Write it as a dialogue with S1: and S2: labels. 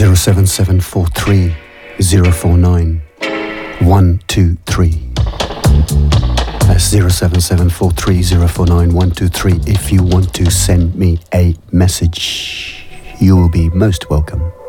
S1: 07743 049 123. That's 07743 049 123. If you want to send me a message, you will be most welcome.